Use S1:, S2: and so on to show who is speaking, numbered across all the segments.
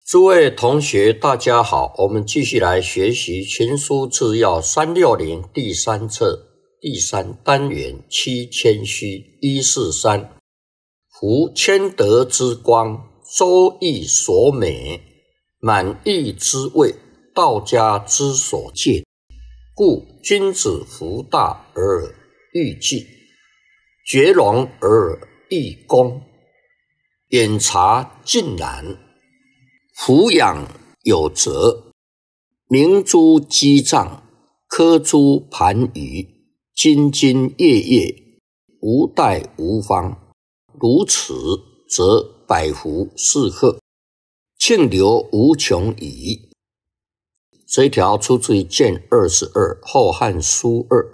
S1: 诸位同学，大家好，我们继续来学习《群书治要360》第3册第3单元七谦虚143。夫谦德之光，周易所美，满意之谓，道家之所戒。故君子福大而欲济，绝聋而易公，远察近览，俯仰有则，明珠机障，刻珠盘盂，兢兢业业，无怠无方。如此，则百福是贺，庆流无穷矣。这一条出自于卷22后汉书2。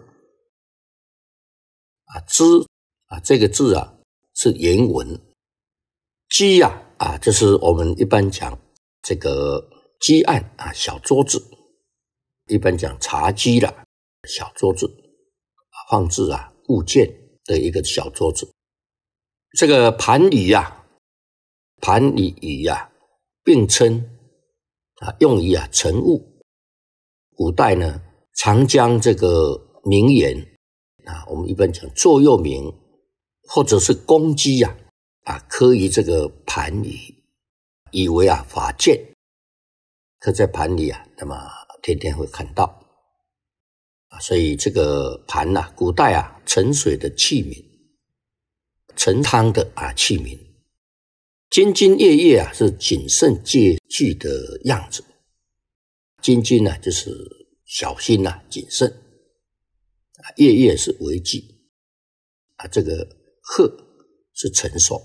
S1: 这个字是原文。鸡这是我们一般讲这个鸡案小桌子，一般讲茶几啦，小桌子放置物件的一个小桌子。这个盘盂盘盂并称用于盛物。古代呢，常将这个名言我们一般讲座右铭或者是公鸡刻于这个盘盂，以为法鉴，刻在盘里那么天天会看到所以这个盘古代盛水的器皿，盛汤的器皿。兢兢业业是谨慎戒惧的样子。兢兢就是小心谨慎，业业是为纪这个贺是成熟。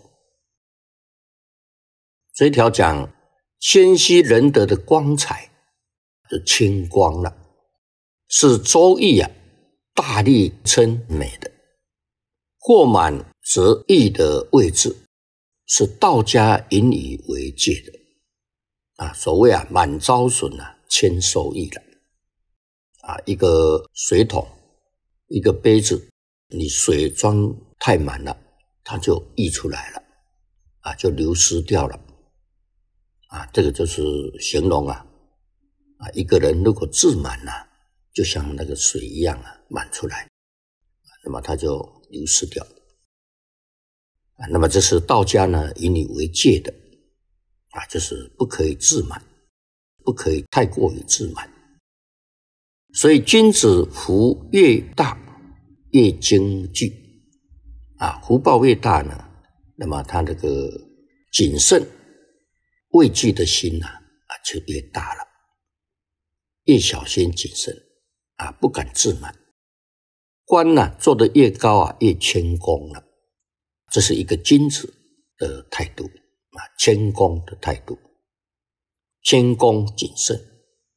S1: 这一条讲谦虚仁德的光彩，就清光了，是周易大力称美的。过满则溢的位置，是道家引以为戒的所谓满招损谦受益了一个水桶，一个杯子，你水装太满了，它就溢出来了就流失掉了这个就是形容一个人如果自满就像那个水一样满出来，那么它就流失掉那么这是道家引以为戒的就是不可以自满，不可以太过于自满。所以君子福越大越惊惧福报越大呢，那么他这个谨慎畏惧的心就越大了，越小心谨慎不敢自满。官做得越高越谦恭了，这是一个君子的态度谦恭的态度，谦恭谨慎。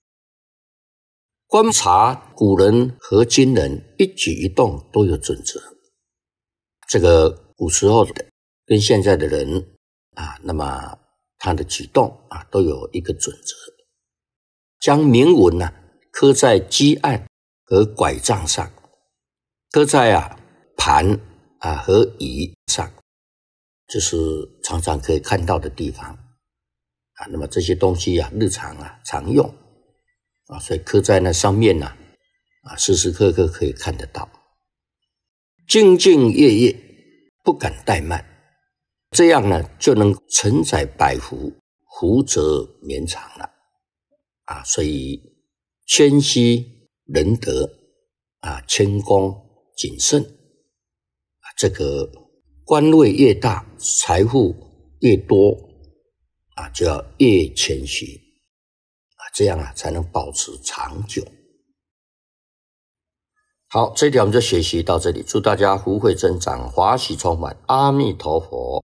S1: 观察古人和今人一举一动都有准则，这个古时候的跟现在的人那么他的举动都有一个准则。将铭文刻在鸡案和拐杖上，刻在盘和盂上，就是常常可以看到的地方那么这些东西日常常用所以刻在那上面时时刻刻可以看得到。兢兢业业，不敢怠慢，这样就能承载百福，福泽绵长了所以谦虚仁德谦恭谨慎这个官位越大，财富越多就要越谦虚这样才能保持长久。好，这一条我们就学习到这里，祝大家福慧增长，华喜充满，阿弥陀佛。